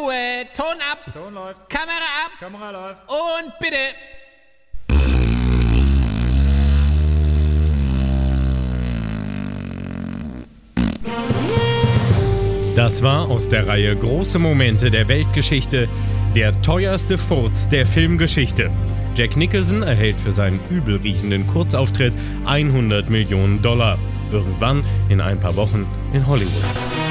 Ruhe, Ton ab, Ton läuft. Kamera ab Kamera läuft. und bitte. Das war aus der Reihe Große Momente der Weltgeschichte der teuerste Furz der Filmgeschichte. Jack Nicholson erhält für seinen übelriechenden Kurzauftritt $100 Millionen. Irgendwann in ein paar Wochen in Hollywood.